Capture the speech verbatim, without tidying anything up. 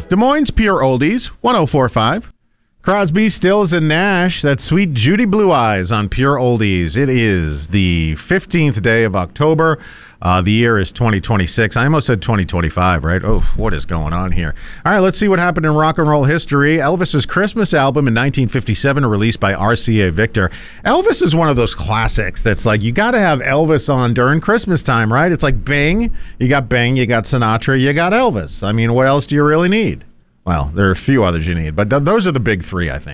Des Moines Pure Oldies, one oh four point five. Crosby, Stills, and Nash, that sweet Judy Blue Eyes on Pure Oldies. It is the fifteenth day of October. Uh, the year is twenty twenty-six. I almost said twenty twenty-five, right? Oh, what is going on here? All right, let's see what happened in rock and roll history. Elvis's Christmas album in nineteen fifty-seven, released by R C A Victor. Elvis is one of those classics that's like, you got to have Elvis on during Christmas time, right? It's like Bing. You got Bing, you got Sinatra, you got Elvis. I mean, what else do you really need? Well, there are a few others you need, but th- those are the big three, I think.